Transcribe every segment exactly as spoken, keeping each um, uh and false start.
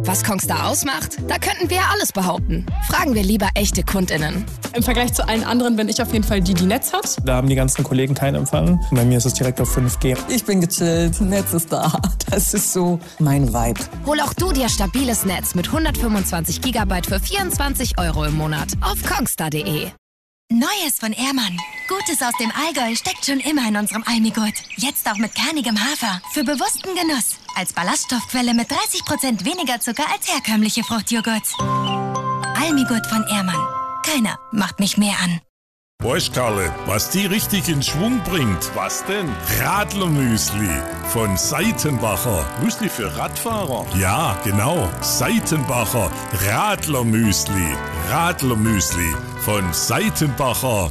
Was Kongstar ausmacht? Da könnten wir alles behaupten. Fragen wir lieber echte KundInnen. Im Vergleich zu allen anderen bin ich auf jeden Fall die, die Netz hat. Da haben die ganzen Kollegen keinen Empfang. Bei mir ist es direkt auf fünf G. Ich bin gechillt, Netz ist da. Das ist so mein Vibe. Hol auch du dir stabiles Netz mit hundertfünfundzwanzig Gigabyte für vierundzwanzig Euro im Monat auf kongstar punkt de. Neues von Ehrmann. Gutes aus dem Allgäu steckt schon immer in unserem Almigurt. Jetzt auch mit kernigem Hafer. Für bewussten Genuss. Als Ballaststoffquelle mit dreißig Prozent weniger Zucker als herkömmliche Fruchtjoghurts. Almigurt von Ehrmann. Keiner macht mich mehr an. Weißt Karle, was die richtig in Schwung bringt? Was denn? Radlermüsli von Seitenbacher. Müsli für Radfahrer? Ja, genau. Seitenbacher Radlermüsli. Radlermüsli von Seitenbacher.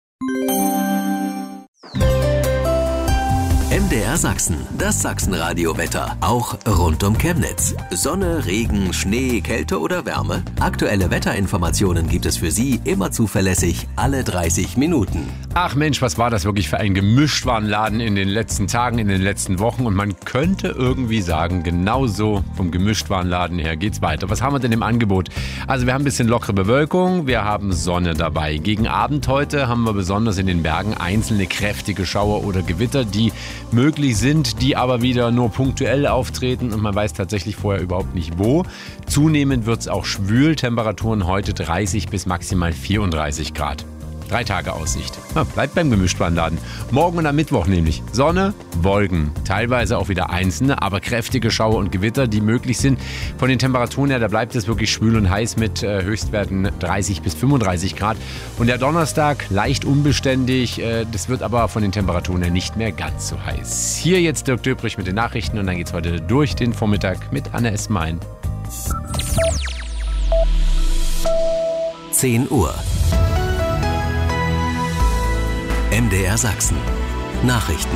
M D R Sachsen, das Sachsenradio-Wetter, auch rund um Chemnitz. Sonne, Regen, Schnee, Kälte oder Wärme? Aktuelle Wetterinformationen gibt es für Sie immer zuverlässig, alle dreißig Minuten. Ach Mensch, was war das wirklich für ein Gemischtwarenladen in den letzten Tagen, in den letzten Wochen? Und man könnte irgendwie sagen, genauso vom Gemischtwarenladen her geht's weiter. Was haben wir denn im Angebot? Also wir haben ein bisschen lockere Bewölkung, wir haben Sonne dabei. Gegen Abend heute haben wir besonders in den Bergen einzelne kräftige Schauer oder Gewitter, die möglich sind, die aber wieder nur punktuell auftreten und man weiß tatsächlich vorher überhaupt nicht wo. Zunehmend wird es auch schwül, Temperaturen heute dreißig bis maximal vierunddreißig Grad. Drei Tage Aussicht. Ja, bleibt beim Gemischtwarenladen. Morgen und am Mittwoch nämlich Sonne, Wolken. Teilweise auch wieder einzelne, aber kräftige Schauer und Gewitter, die möglich sind. Von den Temperaturen her, da bleibt es wirklich schwül und heiß mit äh, Höchstwerten dreißig bis fünfunddreißig Grad. Und der Donnerstag leicht unbeständig. Äh, das wird aber von den Temperaturen her nicht mehr ganz so heiß. Hier jetzt Dirk Döbrich mit den Nachrichten und dann geht's heute durch den Vormittag mit Anne Esmein. zehn Uhr. M D R Sachsen. Nachrichten.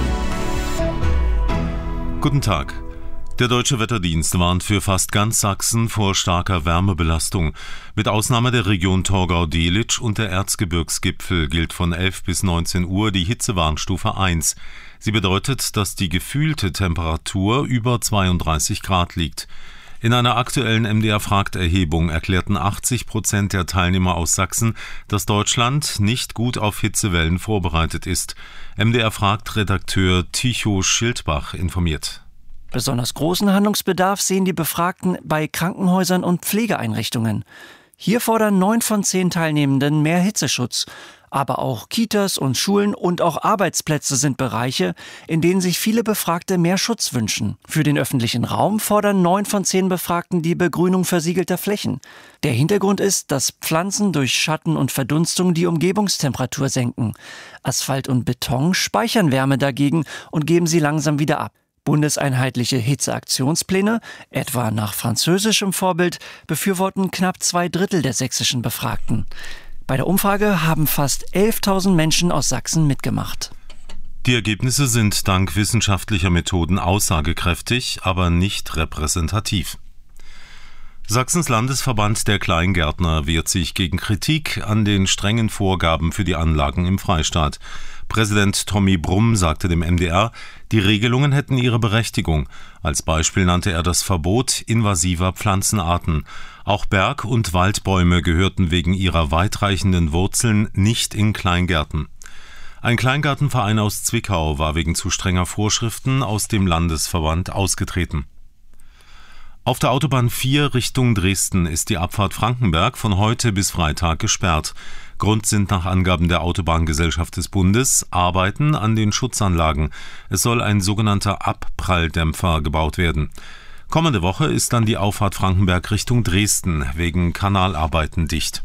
Guten Tag. Der Deutsche Wetterdienst warnt für fast ganz Sachsen vor starker Wärmebelastung. Mit Ausnahme der Region Torgau-Delitzsch und der Erzgebirgsgipfel gilt von elf bis neunzehn Uhr die Hitzewarnstufe eins. Sie bedeutet, dass die gefühlte Temperatur über zweiunddreißig Grad liegt. In einer aktuellen M D R-Fragt-Erhebung erklärten achtzig Prozent der Teilnehmer aus Sachsen, dass Deutschland nicht gut auf Hitzewellen vorbereitet ist. M D R-Fragt-Redakteur Tycho Schildbach informiert. Besonders großen Handlungsbedarf sehen die Befragten bei Krankenhäusern und Pflegeeinrichtungen. Hier fordern neun von zehn Teilnehmenden mehr Hitzeschutz. Aber auch Kitas und Schulen und auch Arbeitsplätze sind Bereiche, in denen sich viele Befragte mehr Schutz wünschen. Für den öffentlichen Raum fordern neun von zehn Befragten die Begrünung versiegelter Flächen. Der Hintergrund ist, dass Pflanzen durch Schatten und Verdunstung die Umgebungstemperatur senken. Asphalt und Beton speichern Wärme dagegen und geben sie langsam wieder ab. Bundeseinheitliche Hitzeaktionspläne, etwa nach französischem Vorbild, befürworten knapp zwei Drittel der sächsischen Befragten. Bei der Umfrage haben fast elftausend Menschen aus Sachsen mitgemacht. Die Ergebnisse sind dank wissenschaftlicher Methoden aussagekräftig, aber nicht repräsentativ. Sachsens Landesverband der Kleingärtner wehrt sich gegen Kritik an den strengen Vorgaben für die Anlagen im Freistaat. Präsident Tommy Brumm sagte dem M D R, die Regelungen hätten ihre Berechtigung. Als Beispiel nannte er das Verbot invasiver Pflanzenarten. Auch Berg- und Waldbäume gehörten wegen ihrer weitreichenden Wurzeln nicht in Kleingärten. Ein Kleingartenverein aus Zwickau war wegen zu strenger Vorschriften aus dem Landesverband ausgetreten. Auf der Autobahn vier Richtung Dresden ist die Abfahrt Frankenberg von heute bis Freitag gesperrt. Grund sind nach Angaben der Autobahngesellschaft des Bundes Arbeiten an den Schutzanlagen. Es soll ein sogenannter Abpralldämpfer gebaut werden. Kommende Woche ist dann die Auffahrt Frankenberg Richtung Dresden wegen Kanalarbeiten dicht.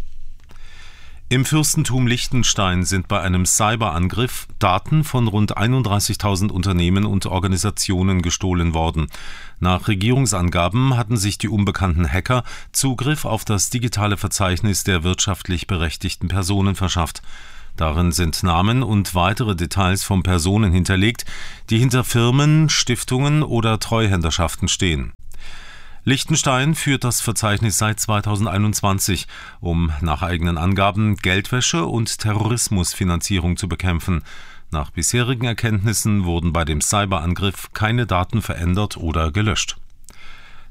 Im Fürstentum Liechtenstein sind bei einem Cyberangriff Daten von rund einunddreißigtausend Unternehmen und Organisationen gestohlen worden. Nach Regierungsangaben hatten sich die unbekannten Hacker Zugriff auf das digitale Verzeichnis der wirtschaftlich berechtigten Personen verschafft. Darin sind Namen und weitere Details von Personen hinterlegt, die hinter Firmen, Stiftungen oder Treuhänderschaften stehen. Liechtenstein führt das Verzeichnis seit zweitausendeinundzwanzig, um nach eigenen Angaben Geldwäsche und Terrorismusfinanzierung zu bekämpfen. Nach bisherigen Erkenntnissen wurden bei dem Cyberangriff keine Daten verändert oder gelöscht. Das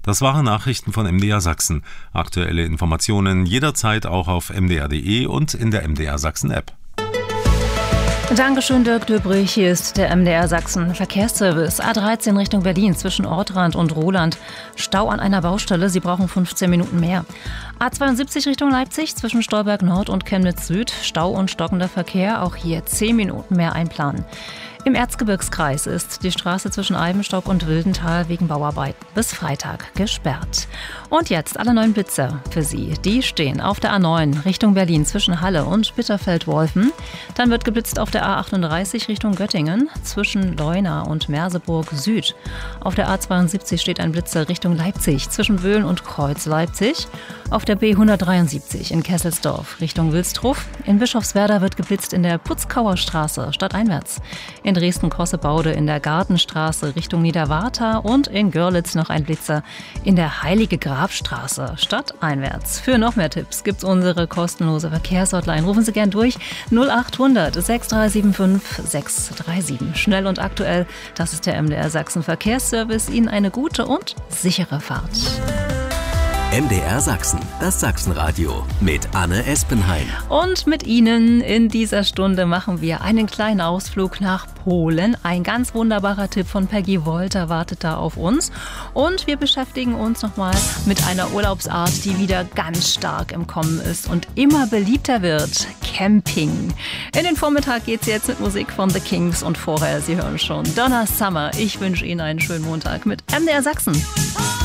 Das waren Nachrichten von M D R Sachsen. Aktuelle Informationen jederzeit auch auf m d r punkt d e und in der M D R Sachsen App. Dankeschön, Dirk Döbrich. Hier ist der M D R Sachsen Verkehrsservice. A dreizehn Richtung Berlin zwischen Ortrand und Roland. Stau an einer Baustelle. Sie brauchen fünfzehn Minuten mehr. A zweiundsiebzig Richtung Leipzig zwischen Stolberg Nord und Chemnitz Süd. Stau und stockender Verkehr. Auch hier zehn Minuten mehr einplanen. Im Erzgebirgskreis ist die Straße zwischen Eibenstock und Wildental wegen Bauarbeiten bis Freitag gesperrt. Und jetzt alle neuen Blitzer für Sie. Die stehen auf der A neun Richtung Berlin zwischen Halle und Bitterfeld-Wolfen. Dann wird geblitzt auf der A achtunddreißig Richtung Göttingen zwischen Leuna und Merseburg Süd. Auf der A zweiundsiebzig steht ein Blitzer Richtung Leipzig zwischen Wöhlen und Kreuz Leipzig. Auf der B hundertdreiundsiebzig in Kesselsdorf Richtung Wilstruf. In Bischofswerda wird geblitzt in der Putzkauer Straße stadteinwärts. In Dresden-Kossebaude in der Gartenstraße Richtung Niederwarta und in Görlitz noch ein Blitzer in der Heilige Grabstraße stadteinwärts. Für noch mehr Tipps gibt's unsere kostenlose Verkehrshotline. Rufen Sie gern durch null achthundert sechs drei sieben fünf sechs drei sieben. Schnell und aktuell, das ist der M D R Sachsen Verkehrsservice. Ihnen eine gute und sichere Fahrt. M D R Sachsen, das Sachsenradio mit Anne Espenheim. Und mit Ihnen in dieser Stunde machen wir einen kleinen Ausflug nach Polen. Ein ganz wunderbarer Tipp von Peggy Wolter wartet da auf uns. Und wir beschäftigen uns nochmal mit einer Urlaubsart, die wieder ganz stark im Kommen ist und immer beliebter wird. Camping. In den Vormittag geht's jetzt mit Musik von The Kings und vorher, Sie hören schon, Donna Summer. Ich wünsche Ihnen einen schönen Montag mit M D R Sachsen.